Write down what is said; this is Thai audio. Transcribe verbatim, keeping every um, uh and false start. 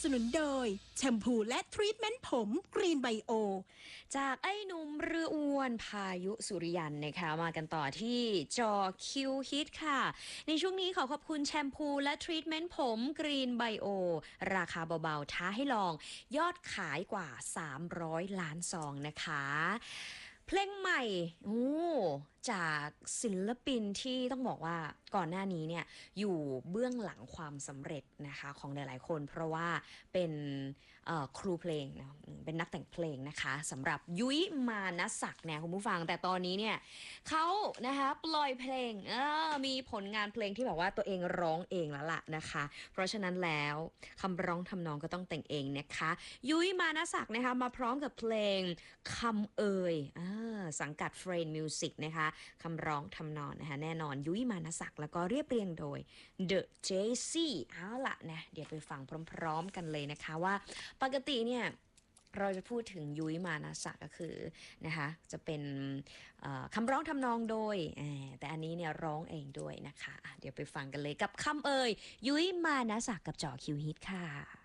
นุนโดยแชมพูและทรีทเมนต์ผมกรีนไบโอจากไอ้หนุ่มเรืออ้วนพายุสุริยันนะคะมากันต่อที่จอคิวฮิตค่ะในช่วงนี้ขอขอบคุณแชมพูและทรีทเมนต์ผมกรีนไบโอราคาเบาๆท้าให้ลองยอดขายกว่าสามร้อยล้านซองนะคะเพลงใหม่โอ้จากศิลปินที่ต้องบอกว่าก่อนหน้านี้เนี่ยอยู่เบื้องหลังความสำเร็จนะคะของหลายๆคนเพราะว่าเป็นครูเพลงนะเป็นนักแต่งเพลงนะคะสำหรับยุ้ยมานศักดิ์เนี่ยคุณผู้ฟังแต่ตอนนี้เนี่ยเขานะคะปล่อยเพลงมีผลงานเพลงที่แบบว่าตัวเองร้องเองแล้วล่ะนะคะเพราะฉะนั้นแล้วคำร้องทำนองก็ต้องแต่งเองนะคะยุ้ยมานศักดิ์นะคะมาพร้อมกับเพลงคำเอ่ยสังกัดเฟรนด์มิวสิกนะคะคำร้องทำนองนะคะแน่นอนยุ้ยมานศักดิ์แล้วก็เรียบเรียงโดย The เจ ซี เอาล่ะนะเดี๋ยวไปฟังพร้อมๆกันเลยนะคะว่าปกติเนี่ยเราจะพูดถึงยุ้ยมานศักดิ์ก็คือนะคะจะเป็นคำร้องทำนองโดยแต่อันนี้เนี่ยร้องเองด้วยนะคะเดี๋ยวไปฟังกันเลยกับคำเอ่ยยุ้ยมานศักดิ์กับจ่อคิวฮิตค่ะ